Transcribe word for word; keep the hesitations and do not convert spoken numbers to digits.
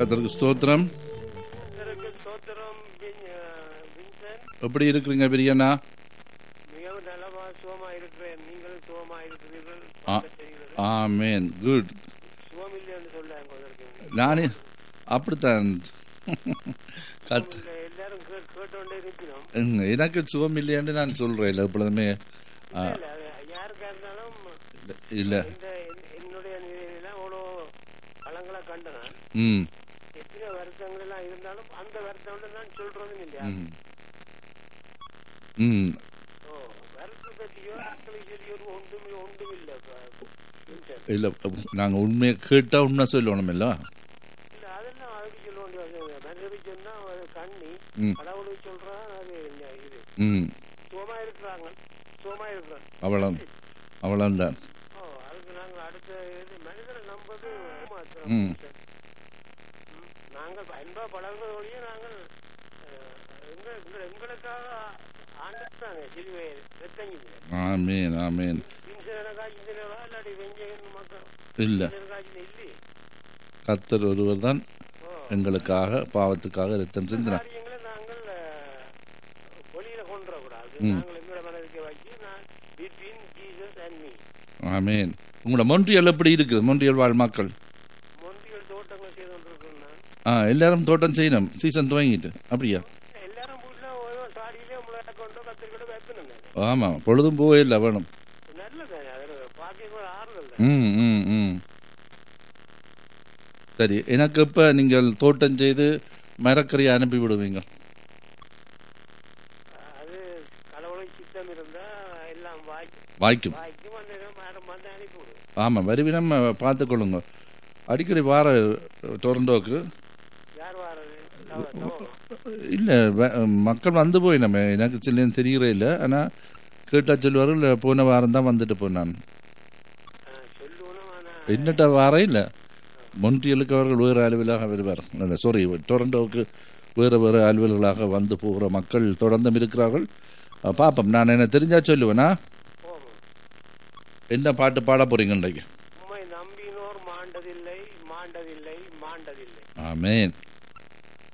கர்த்தருக்கு ஸ்தோத்திரம். எப்படி இருக்கிறீங்க பெரியண்ணா? மிகவும் நலமா சுகமா இருக்கிறேன். நீங்களும் சுகமா இருக்கிறீர்கள்? ஆமென். குட். சுகம் இல்லைன்னு சொல்ல நானே அப்படித்தான் எல்லாரும் கேட்டோண்டே இருக்கிறோம். எனக்கு சுகம் இல்லையான்னு நான் சொல்றேன். இல்லை எப்பொழுதுமே யாருக்கா இருந்தாலும் இல்ல என்னுடைய நிலையெல்லாம் அவ்வளோ பழங்களா கண்டனா ம் எத்தனை வருஷங்கள் எல்லாம் இருந்தாலும் அந்த வருஷம் நான் சொல்றதும் இல்லையா? ம் இல்ல நாங்க உண்மையை கேட்டா உண்மை சொல்லணும் இல்ல. அதெல்லாம் அதுக்கு சொல்ல வேண்டிய மனிதவி சொன்னா கண்ணி கடவுளுக்கு சொல்றான். அது இது சுகமா இருக்கிறாங்க, சுகமா இருக்கிறாங்க. அவ்வளவு அவ்வளவுதான். ஓ அதுக்கு நாங்க அடுத்த மனிதனை நம்பது நாங்கள் அன்பா பழகுவதோடையே நாங்கள் எங்களுக்காக ஆண்டாங்க சிலுவை ரத்தங்கி. ஆமீன் ஆமீன். இல்ல கர்த்தர் ஒருவர் தான் எங்களுக்காக பாவத்துக்காக ரத்தம் சிந்தினார். நாங்கள் வெளியில கொண்டு வரக்கூடாது. ஆமீன். உங்களோட மொன்றியல் எப்படி இருக்குது? மொன்றியல் வாழ் மக்கள் மொன்றியல் தோட்டங்கள் செய்து கொண்டிருக்கோம். ஆ எல்லாரும் தோட்டம் செய்யணும். சீசன் துவங்கிட்டு அப்படியா? எல்லாரும் சாடியிலே முளைக்க கொண்டு கத்திரிக்கொண்டு வைக்கணும். ஆமா பொழுதும் போவே இல்லை வேணும். ம் ம் ம் சரி. எனக்கு இப்ப நீங்கள் தோட்டம் செய்து மரக்கறியை அனுப்பி விடுவீங்க. அது கடவுளை சித்தம் இருந்தா எல்லாம் வாய்க்கும். ஆமா வருவினம் பார்த்துக் கொள்ளுங்க. அடிக்கடி வார டொரண்டோக்கு இல்ல மக்கள் வந்து போய் நம்ம எனக்கு சில தெரியறே இல்லை. ஆனா கேட்டா சொல்லுவார்கள் போன வாரம் தான் வந்துட்டு போனான். என்னட்ட வாரம் இல்லை. மொன்றியலுக்கு அவர்கள் வேறு அலுவலாக வருவார். சாரி டொரண்டோவுக்கு வேறு வேறு அலுவல்களாக வந்து போகிற மக்கள் தொடர்ந்தும் இருக்கிறார்கள். பாப்போம். நான் என்ன தெரிஞ்சா சொல்லுவேனா? என்ன பாட்டு பாட போறீங்க இன்றைக்கு? நம்பினோர் மாண்டதில்லை மாண்டதில்லை மாண்டதில்லை. ஆமென்.